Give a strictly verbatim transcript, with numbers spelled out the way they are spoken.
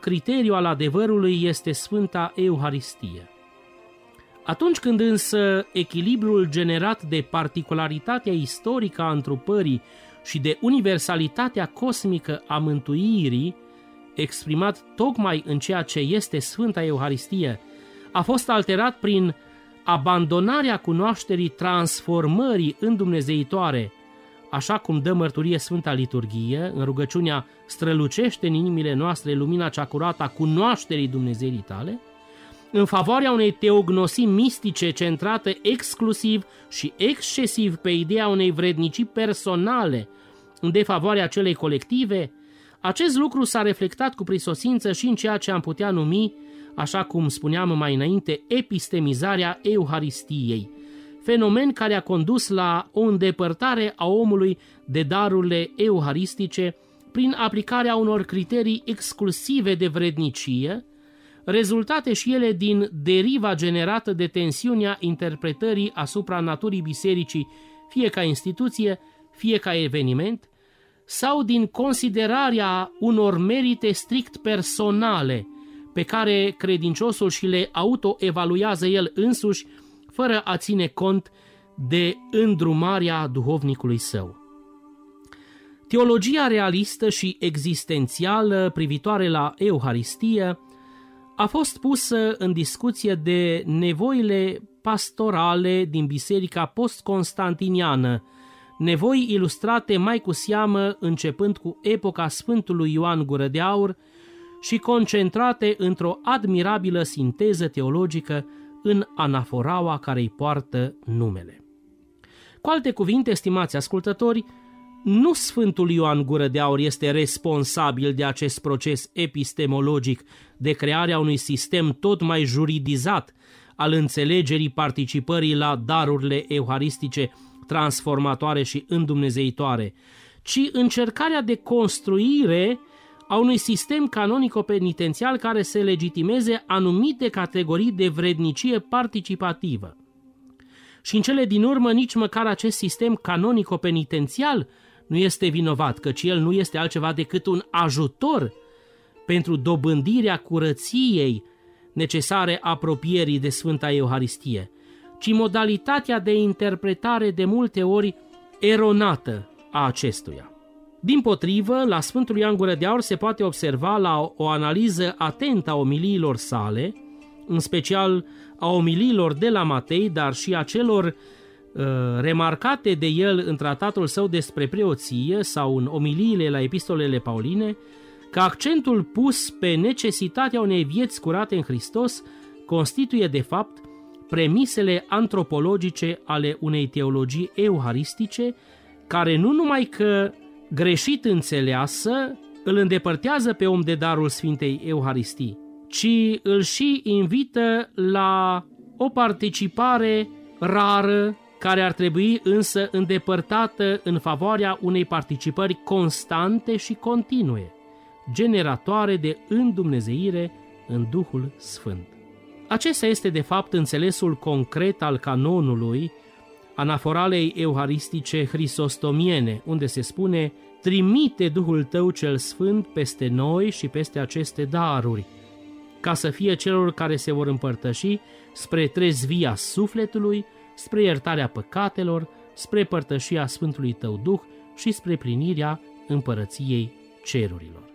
criteriu al adevărului este Sfânta Euharistie. Atunci când însă echilibrul generat de particularitatea istorică a întrupării și de universalitatea cosmică a mântuirii, exprimat tocmai în ceea ce este Sfânta Euharistie, a fost alterat prin abandonarea cunoașterii transformării îndumnezeitoare, așa cum dă mărturie Sfânta Liturghie, în rugăciunea strălucește în inimile noastre lumina cea curată a cunoașterii Dumnezeirii tale, în favoarea unei teognosii mistice centrate exclusiv și excesiv pe ideea unei vrednicii personale în defavoarea celei colective, acest lucru s-a reflectat cu prisosință și în ceea ce am putea numi, așa cum spuneam mai înainte, epistemizarea Euharistiei, fenomen care a condus la o îndepărtare a omului de darurile euharistice prin aplicarea unor criterii exclusive de vrednicie, rezultate și ele din deriva generată de tensiunea interpretării asupra naturii bisericii, fie ca instituție, fie ca eveniment, sau din considerarea unor merite strict personale pe care credinciosul și le autoevaluează el însuși, fără a ține cont de îndrumarea duhovnicului său. Teologia realistă și existențială privitoare la Euharistie a fost pusă în discuție de nevoile pastorale din biserica post-constantiniană, nevoi ilustrate mai cu seamă începând cu epoca Sfântului Ioan Gură de Aur și concentrate într-o admirabilă sinteză teologică în anaforaua care îi poartă numele. Cu alte cuvinte, stimați ascultători, nu Sfântul Ioan Gură de Aur este responsabil de acest proces epistemologic de crearea unui sistem tot mai juridizat al înțelegerii participării la darurile euharistice transformatoare și îndumnezeitoare, ci încercarea de construire a unui sistem canonico-penitențial care să legitimeze anumite categorii de vrednicie participativă. Și în cele din urmă nici măcar acest sistem canonico-penitențial nu este vinovat, căci el nu este altceva decât un ajutor pentru dobândirea curăției necesare apropierii de Sfânta Euharistie, ci modalitatea de interpretare de multe ori eronată a acestuia. Dimpotrivă, la Sfântul Ioan Gură de Aur se poate observa la o analiză atentă a omiliilor sale, în special a omiliilor de la Matei, dar și a celor uh, remarcate de el în tratatul său despre preoție sau în omiliile la epistolele pauline, că accentul pus pe necesitatea unei vieți curate în Hristos constituie de fapt premisele antropologice ale unei teologii euharistice, care nu numai că greșit înțeleasă îl îndepărtează pe om de darul Sfintei Euharistii, ci îl și invită la o participare rară, care ar trebui însă îndepărtată în favoarea unei participări constante și continue, generatoare de îndumnezeire în Duhul Sfânt. Acesta este de fapt înțelesul concret al canonului anaforalei euharistice hrisostomiene, unde se spune: trimite Duhul tău cel Sfânt peste noi și peste aceste daruri, ca să fie celor care se vor împărtăși spre trezvia sufletului, spre iertarea păcatelor, spre părtășia Sfântului tău Duh și spre plinirea împărăției cerurilor.